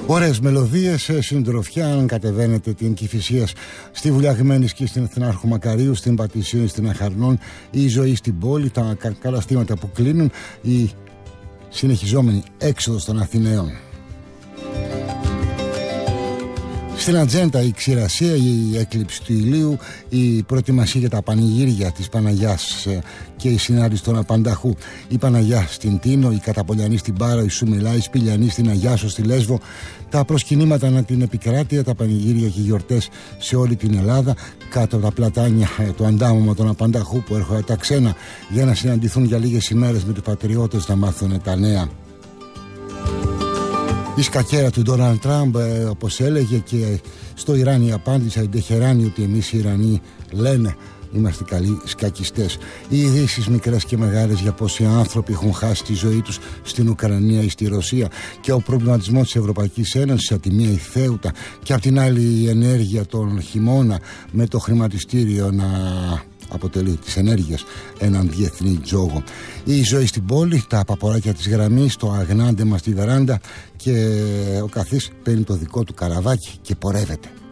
Ωραίες μελωδίες, συντροφιά. Αν κατεβαίνετε την Κηφισίας, στη Βουλιαγμένη Σκη, στην Εθνάρχου Μακαρίου, στην Πατησίων, στην Αχαρνών, η ζωή στην πόλη, τα καταστήματα που κλείνουν, η συνεχιζόμενη έξοδος των Αθηναίων. Στην ατζέντα η ξηρασία, η έκλειψη του ηλίου, η προετοιμασία για τα πανηγύρια της Παναγιάς και η συνάντηση των Απανταχού. Η Παναγιά στην Τίνο, η Καταπολιανή στην Πάρο, η Σουμηλά, η Σπηλιανή στην Αγιάσο, στη Λέσβο. Τα προσκυνήματα ανά την επικράτεια, τα πανηγύρια και οι γιορτές σε όλη την Ελλάδα. Κάτω από τα πλατάνια, το αντάμωμα των Απανταχού που έρχονται τα ξένα για να συναντηθούν για λίγες ημέρες με τους πατριώτες, να μάθουν τα νέα. Η σκακέρα του Ντόναλντ Τραμπ, όπως έλεγε, και στο Ιράν η απάντηση, η Ντεχεράνη, ότι εμείς οι Ιρανοί λένε είμαστε καλοί σκακιστές. Οι ειδήσεις μικρές και μεγάλες για πόσοι άνθρωποι έχουν χάσει τη ζωή τους στην Ουκρανία ή στη Ρωσία, και ο προβληματισμός της Ευρωπαϊκής Ένωσης, από τη μία η Θέουτα και από την άλλη η ενέργεια τον χειμώνα, με το χρηματιστήριο να αποτελεί της ενέργειας έναν διεθνή τζόγο. Η ζωή στην πόλη, τα παποράκια της γραμμής, το αγνάντεμα στη βεράντα, και ο καθής παίρνει το δικό του καραβάκι και πορεύεται.